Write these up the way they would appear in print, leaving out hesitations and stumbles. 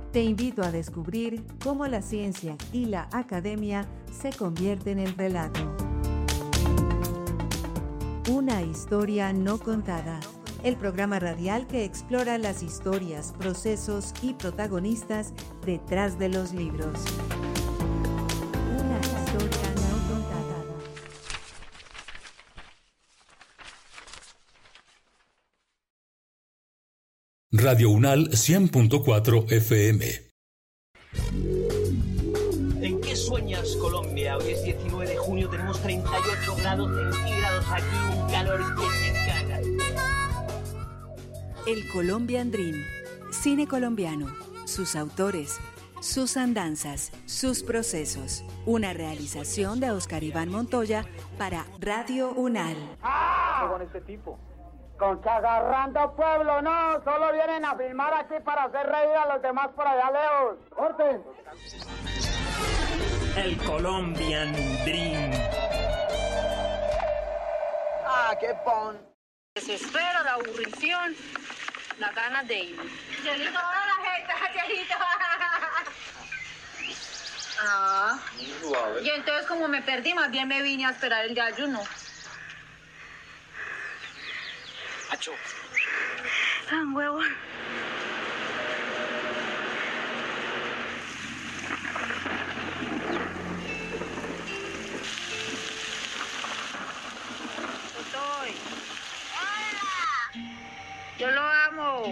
Te invito a descubrir cómo la ciencia y la academia se convierten en relato. Una historia no contada. El programa radial que explora las historias, procesos y protagonistas detrás de los libros. Una historia no contada. Radio UNAL 100.4 FM. ¿En qué sueñas, Colombia? Hoy es 19 de junio, tenemos 38 grados centígrados aquí, un calor que se caga. El Colombian Dream. Cine colombiano. Sus autores, sus andanzas, sus procesos. Una realización de Oscar Iván Montoya para Radio UNAL. ¡Ah! Con este tipo. Con que agarrando pueblo, no, solo vienen a filmar aquí para hacer reír a los demás por allá lejos. ¡Orden! El Colombian Dream. ¡Ah, qué pon! Desespero, la aburrición, las ganas de ir. Chelito, ahora la gente, Chelito. Ah. Y entonces como me perdí, más bien me vine a esperar el de ayuno. Acho. Tan huevo. Estoy. Hola. Yo lo amo.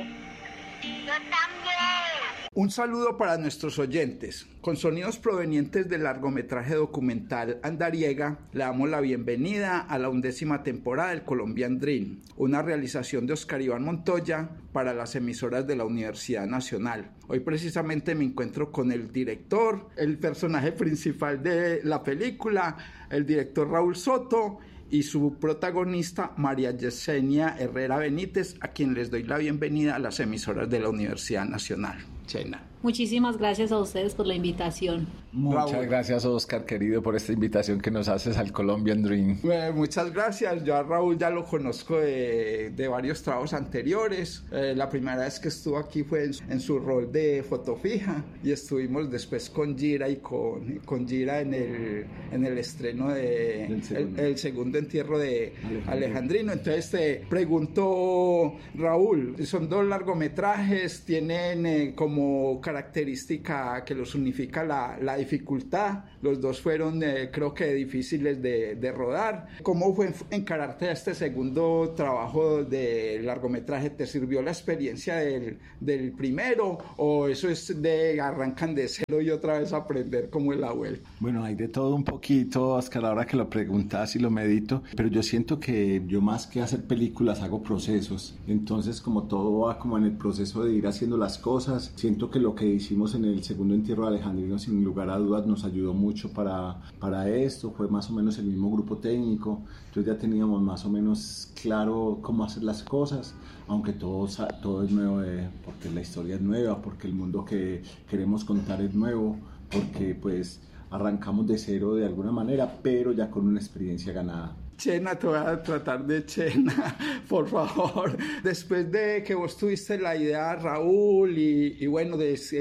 Yo también. Un saludo para nuestros oyentes. Con sonidos provenientes del largometraje documental Andariega, le damos la bienvenida a la 11ª temporada del Colombian Dream, una realización de Oscar Iván Montoya para las emisoras de la Universidad Nacional. Hoy precisamente me encuentro con el director, el personaje principal de la película, el director Raúl Soto, y su protagonista María Yesenia Herrera Benítez, a quien les doy la bienvenida a las emisoras de la Universidad Nacional. Chena. Muchísimas gracias a ustedes por la invitación. Muchas gracias, Oscar, querido, por esta invitación que nos haces al Colombian Dream. Muchas gracias. Yo a Raúl ya lo conozco de varios trabajos anteriores. La primera vez que estuvo aquí fue en su rol de fotofija y estuvimos después con Gira y con Gira en el estreno de el segundo entierro de Alejandrino. Entonces te pregunto, Raúl, son 2 largometrajes, tienen como característica que los unifica la dificultad. Los 2 fueron creo que difíciles de rodar. ¿Cómo fue encararte a este segundo trabajo de largometraje? ¿Te sirvió la experiencia del primero o eso es de arrancan de cero y otra vez aprender como el abuelo? Bueno, hay de todo un poquito, Oscar, ahora que lo preguntas y lo medito, pero yo siento que yo más que hacer películas hago procesos. Entonces, como todo va como en el proceso de ir haciendo las cosas, siento que lo que hicimos en el segundo entierro de Alejandrino sin lugar a dudas nos ayudó mucho para esto. Fue más o menos el mismo grupo técnico, entonces ya teníamos más o menos claro cómo hacer las cosas, aunque todo es nuevo, porque la historia es nueva, porque el mundo que queremos contar es nuevo, porque pues arrancamos de cero de alguna manera, pero ya con una experiencia ganada. Chena, te voy a tratar de Chena, por favor. Después de que vos tuviste la idea, Raúl, y bueno,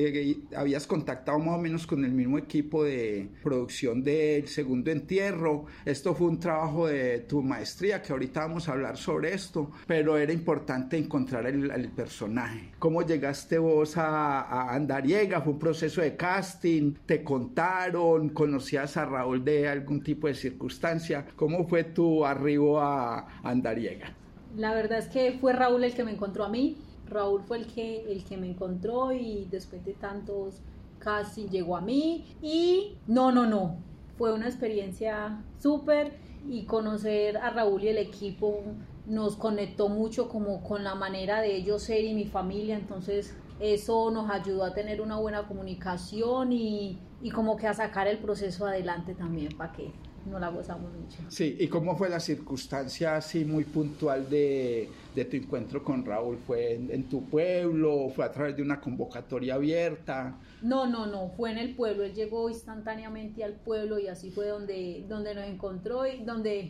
habías contactado más o menos con el mismo equipo de producción del segundo entierro. Esto fue un trabajo de tu maestría, que ahorita vamos a hablar sobre esto, pero era importante encontrar el personaje. ¿Cómo llegaste vos a Andariega? ¿Fue un proceso de casting? ¿Te contaron? ¿Conocías a Raúl de algún tipo de circunstancia? ¿Cómo fue tu arribo a Andariega? La verdad es que fue Raúl el que me encontró a mí. Raúl fue el que me encontró y después de tantos casi llegó a mí y no, fue una experiencia súper y conocer a Raúl y el equipo nos conectó mucho como con la manera de ellos ser y mi familia, entonces eso nos ayudó a tener una buena comunicación y como que a sacar el proceso adelante también para que no la gozamos mucho. Sí, ¿y cómo fue la circunstancia así muy puntual de tu encuentro con Raúl? ¿Fue en tu pueblo? ¿Fue a través de una convocatoria abierta? No, fue en el pueblo. Él llegó instantáneamente al pueblo y así fue donde nos encontró y donde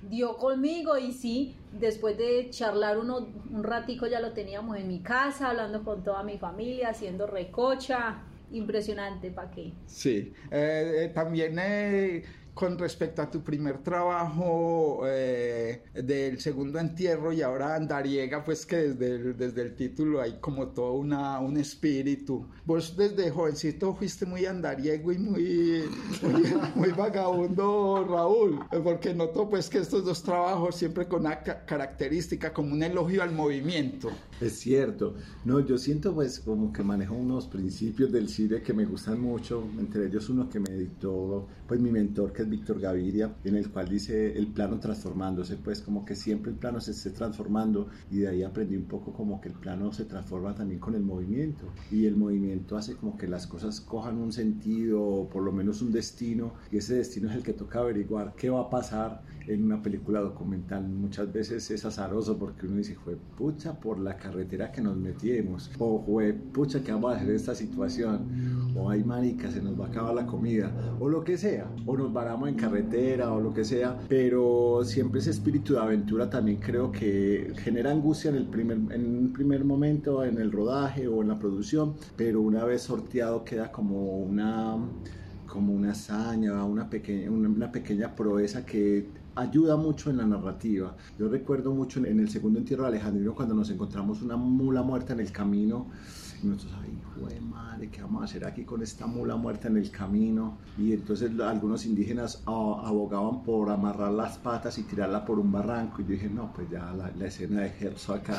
dio conmigo y sí, después de charlar un ratico ya lo teníamos en mi casa, hablando con toda mi familia, haciendo recocha, impresionante, ¿para qué? Sí, también con respecto a tu primer trabajo del segundo entierro y ahora Andariega, pues que desde el título hay como todo un espíritu. Vos desde jovencito fuiste muy andariego y muy vagabundo, Raúl, porque noto pues que estos dos trabajos siempre con una característica, como un elogio al movimiento. Es cierto, no, yo siento pues como que manejo unos principios del cine que me gustan mucho, entre ellos uno que me dictó pues mi mentor, que es Víctor Gaviria, en el cual dice el plano transformándose, pues como que siempre el plano se esté transformando, y de ahí aprendí un poco como que el plano se transforma también con el movimiento, y el movimiento hace como que las cosas cojan un sentido o por lo menos un destino, y ese destino es el que toca averiguar qué va a pasar en una película documental. Muchas veces es azaroso porque uno dice, fue pucha por la carretera que nos metimos, o fue pucha que vamos a hacer esta situación, o ay marica se nos va a acabar la comida, o lo que sea, o nos varamos en carretera o lo que sea, pero siempre ese espíritu de aventura también creo que genera angustia en un primer momento en el rodaje o en la producción, pero una vez sorteado queda como una hazaña, una pequeña proeza que ayuda mucho en la narrativa. Yo recuerdo mucho en el segundo entierro de Alejandrino cuando nos encontramos una mula muerta en el camino, y nosotros, ay, jue madre, ¿qué vamos a hacer aquí con esta mula muerta en el camino? Y entonces algunos indígenas abogaban por amarrar las patas y tirarla por un barranco, y yo dije, no, pues ya la escena de Herzog acá.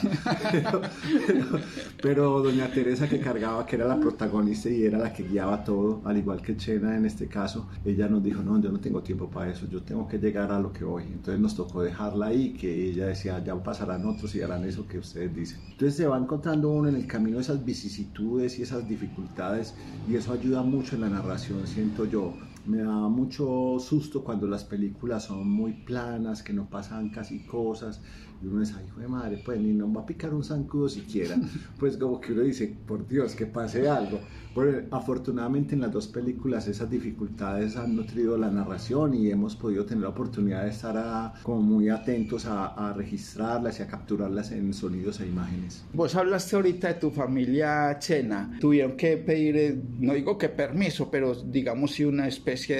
pero doña Teresa, que cargaba, que era la protagonista y era la que guiaba todo, al igual que Chena en este caso, ella nos dijo, no, yo no tengo tiempo para eso, yo tengo que llegar a lo que voy. Entonces nos tocó dejarla ahí, que ella decía, ya pasarán otros y harán eso que ustedes dicen. Entonces se va encontrando uno en el camino esas vicisitudes y esas dificultades, y eso ayuda mucho en la narración, siento yo. Me da mucho susto cuando las películas son muy planas, que no pasan casi cosas, y uno dice, ay, hijo de madre, pues ni nos va a picar un zancudo siquiera. Pues como que uno dice, por Dios, que pase algo. Pero afortunadamente en las dos películas esas dificultades han nutrido la narración y hemos podido tener la oportunidad de estar como muy atentos a registrarlas y a capturarlas en sonidos e imágenes. Vos hablaste ahorita de tu familia Chena. Tuvieron que pedir, no digo que permiso, pero digamos sí una especie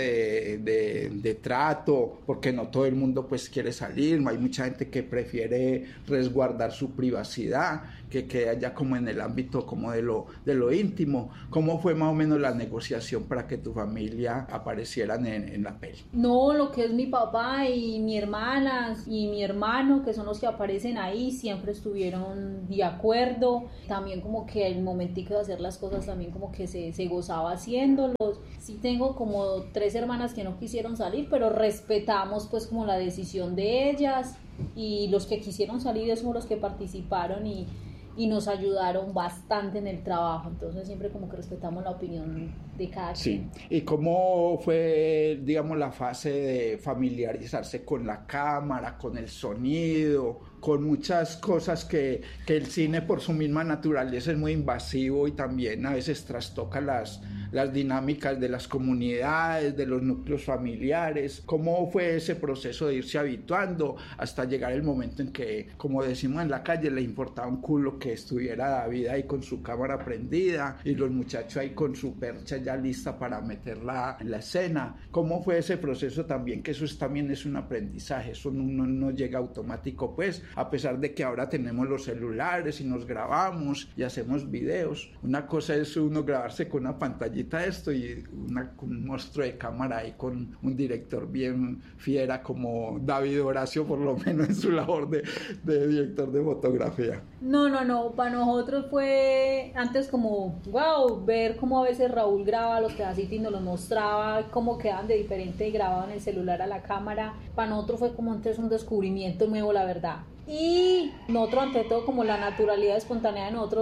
de trato, porque no todo el mundo pues quiere salir, hay mucha gente que prefiere resguardar su privacidad, que queda ya como en el ámbito como de lo íntimo. ¿Cómo fue más o menos la negociación para que tu familia aparecieran en la peli? No, lo que es mi papá y mi hermana y mi hermano, que son los que aparecen ahí, siempre estuvieron de acuerdo. También como que el momentico de hacer las cosas también como que se gozaba haciéndolos. Sí tengo como 3 hermanas que no quisieron salir, pero respetamos pues como la decisión de ellas, y los que quisieron salir son los que participaron y nos ayudaron bastante en el trabajo. Entonces siempre como que respetamos la opinión de cada quien. Sí. ¿Y cómo fue, digamos, la fase de familiarizarse con la cámara, con el sonido, con muchas cosas que el cine por su misma naturaleza es muy invasivo y también a veces trastoca las dinámicas de las comunidades, de los núcleos familiares? ¿Cómo fue ese proceso de irse habituando hasta llegar el momento en que, como decimos en la calle, le importaba un culo que estuviera David ahí con su cámara prendida y los muchachos ahí con su percha ya lista para meterla en la escena? ¿Cómo fue ese proceso también? Que eso también es un aprendizaje, eso no llega automático, pues, a pesar de que ahora tenemos los celulares y nos grabamos y hacemos videos. Una cosa es uno grabarse con una pantallita de esto y un monstruo de cámara ahí con un director bien fiera como David Horacio, por lo menos en su labor de director de fotografía. No, para nosotros fue antes como wow, ver cómo a veces Raúl graba los pedacitos y nos los mostraba, cómo quedaban de diferente grababan el celular a la cámara. Para nosotros fue como antes un descubrimiento nuevo, la verdad. Y nosotros, ante todo, como la naturalidad espontánea de nosotros,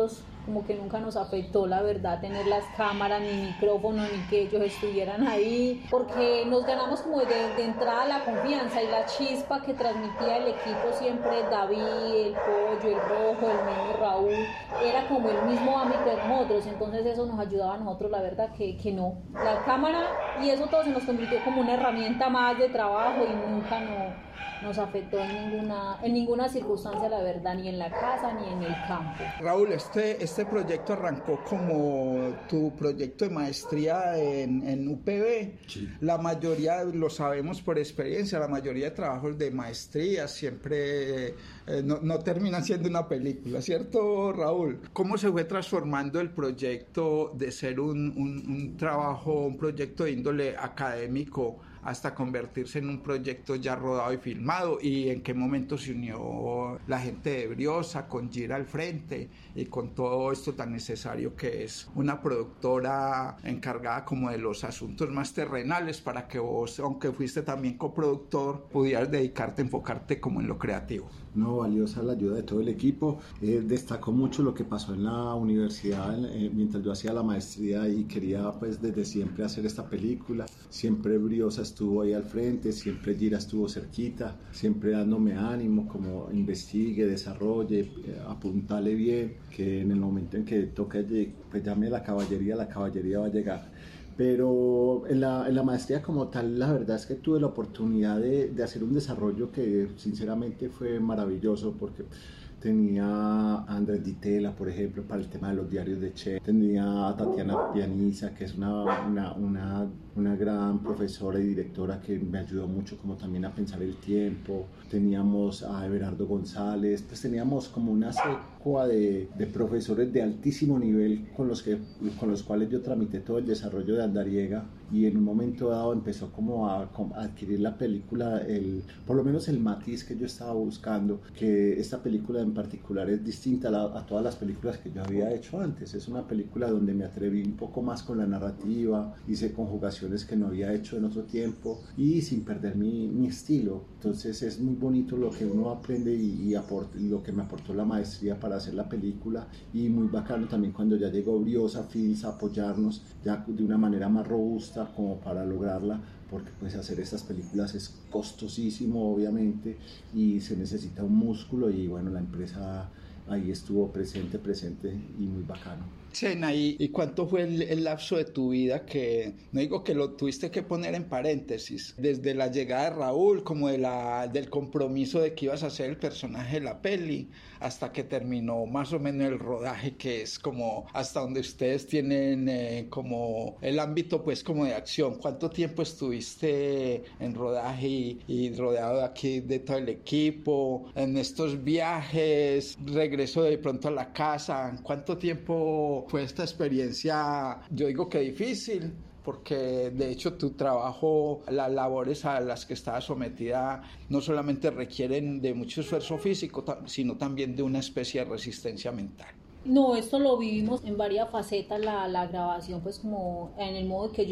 como que nunca nos afectó, la verdad, tener las cámaras, ni micrófonos, ni que ellos estuvieran ahí, porque nos ganamos como de entrada la confianza y la chispa que transmitía el equipo siempre, David, el Pollo, el Rojo, el mismo Raúl, era como el mismo ámbito de nosotros, entonces eso nos ayudaba a nosotros, la verdad, que no. La cámara y eso todo se nos convirtió como una herramienta más de trabajo y nunca nos afectó en ninguna circunstancia, la verdad, ni en la casa ni en el campo. Raúl, este proyecto arrancó como tu proyecto de maestría en UPB. Sí. La mayoría, lo sabemos por experiencia, la mayoría de trabajos de maestría siempre no terminan siendo una película, ¿cierto, Raúl? ¿Cómo se fue transformando el proyecto de ser un proyecto de índole académico hasta convertirse en un proyecto ya rodado y filmado? ¿Y en qué momento se unió la gente de Briosa con Gira al frente y con todo esto tan necesario que es una productora encargada como de los asuntos más terrenales para que vos, aunque fuiste también coproductor, pudieras enfocarte como en lo creativo? No, valiosa la ayuda de todo el equipo. Destacó mucho lo que pasó en la universidad mientras yo hacía la maestría y quería pues desde siempre hacer esta película. Siempre Briosa estuvo ahí al frente, siempre Gira estuvo cerquita, siempre dándome ánimo, como investigue, desarrolle, apuntale bien, que en el momento en que toque pues llame a la caballería va a llegar. Pero en la maestría como tal, la verdad es que tuve la oportunidad de hacer un desarrollo que sinceramente fue maravilloso, porque tenía a Andrés Ditela, por ejemplo, para el tema de los diarios de Che. Tenía a Tatiana Pianiza, que es una gran profesora y directora que me ayudó mucho como también a pensar el tiempo. Teníamos a Everardo González, pues teníamos como una secua de profesores de altísimo nivel con los cuales yo tramité todo el desarrollo de Andariega, y en un momento dado empezó como a adquirir la película, por lo menos el matiz que yo estaba buscando, que esta película en particular es distinta a todas las películas que yo había hecho antes. Es una película donde me atreví un poco más con la narrativa, hice conjugaciones que no había hecho en otro tiempo y sin perder mi estilo. Entonces es muy bonito lo que uno aprende y lo que me aportó la maestría para hacer la película, y muy bacano también cuando ya llegó Briosa Films a apoyarnos ya de una manera más robusta como para lograrla, porque pues hacer estas películas es costosísimo obviamente y se necesita un músculo, y bueno, la empresa ahí estuvo presente y muy bacano. Sena, ¿y cuánto fue el lapso de tu vida que, no digo que lo tuviste que poner en paréntesis, desde la llegada de Raúl, como del compromiso de que ibas a ser el personaje de la peli, hasta que terminó más o menos el rodaje, que es como hasta donde ustedes tienen como el ámbito pues como de acción? ¿Cuánto tiempo estuviste en rodaje y rodeado de aquí de todo el equipo, en estos viajes, regreso de pronto a la casa? ¿Cuánto tiempo fue esta experiencia? Yo digo que difícil, porque de hecho tu trabajo, las labores a las que estabas sometida no solamente requieren de mucho esfuerzo físico, sino también de una especie de resistencia mental. No, esto lo vivimos en varias facetas, la grabación, pues como en el modo que